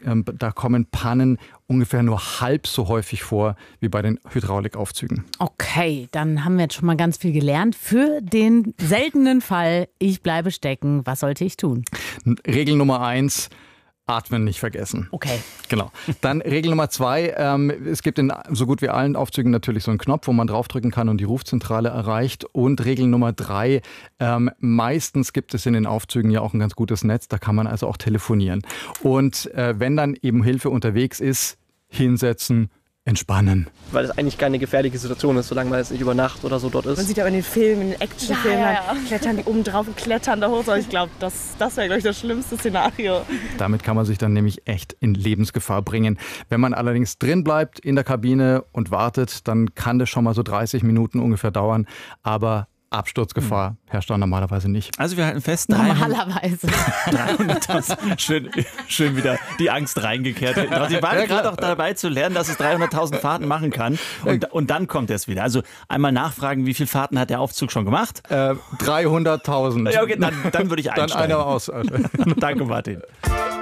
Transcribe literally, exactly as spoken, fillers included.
ähm, da kommen Pannen ungefähr nur halb so häufig vor wie bei den Hydraulikaufzügen. Okay, dann haben wir jetzt schon mal ganz viel gelernt. Für den seltenen Fall, ich bleibe stecken, was sollte ich tun? Regel Nummer eins. Atmen nicht vergessen. Okay. Genau. Dann Regel Nummer zwei. Ähm, es gibt in so gut wie allen Aufzügen natürlich so einen Knopf, wo man draufdrücken kann und die Rufzentrale erreicht. Und Regel Nummer drei. Ähm, meistens gibt es in den Aufzügen ja auch ein ganz gutes Netz. Da kann man also auch telefonieren. Und äh, wenn dann eben Hilfe unterwegs ist, hinsetzen, entspannen. Weil es eigentlich keine gefährliche Situation ist, solange man jetzt nicht über Nacht oder so dort ist. Man sieht ja in den Filmen, in den Actionfilmen, Ja, ja, ja. klettern die oben drauf und klettern da hoch. Also ich glaube, das, das wäre, glaube ich, das schlimmste Szenario. Damit kann man sich dann nämlich echt in Lebensgefahr bringen. Wenn man allerdings drin bleibt in der Kabine und wartet, dann kann das schon mal so dreißig Minuten ungefähr dauern. Aber Absturzgefahr herrscht da normalerweise nicht. Also wir halten fest, Normalerweise. dreihunderttausend. Schön, schön wieder die Angst reingekehrt. Also ich war gerade auch dabei zu lernen, dass es dreihunderttausend Fahrten machen kann. Und, und dann kommt es wieder. Also einmal nachfragen, wie viele Fahrten hat der Aufzug schon gemacht? Äh, dreihunderttausend. Ja, okay, dann, dann würde ich einsteigen. Dann einer aus. Danke, Martin.